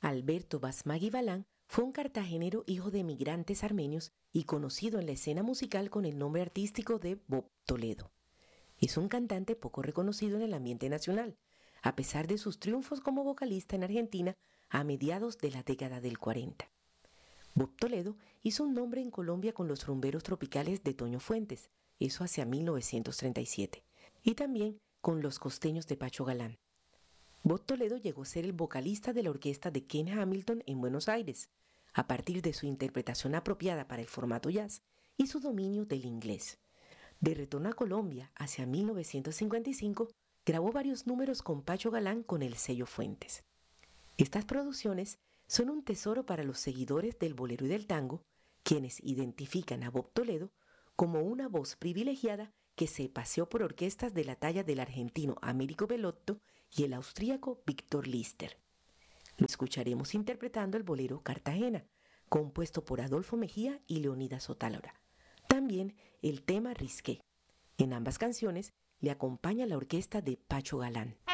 Alberto Basmagui Balán fue un cartagenero hijo de migrantes armenios y conocido en la escena musical con el nombre artístico de Bob Toledo. Es un cantante poco reconocido en el ambiente nacional, a pesar de sus triunfos como vocalista en Argentina a mediados de la década del 40. Bob Toledo hizo un nombre en Colombia con los rumberos tropicales de Toño Fuentes, eso hacia 1937, y también con los costeños de Pacho Galán. Bob Toledo llegó a ser el vocalista de la orquesta de Ken Hamilton en Buenos Aires, a partir de su interpretación apropiada para el formato jazz y su dominio del inglés. De retorno a Colombia hacia 1955, grabó varios números con Pacho Galán con el sello Fuentes. Estas producciones son un tesoro para los seguidores del bolero y del tango, quienes identifican a Bob Toledo como una voz privilegiada que se paseó por orquestas de la talla del argentino Américo Bellotto y el austríaco Víctor Lister. Lo escucharemos interpretando el bolero Cartagena, compuesto por Adolfo Mejía y Leonidas Otálora. También el tema Risqué. En ambas canciones le acompaña la orquesta de Pacho Galán.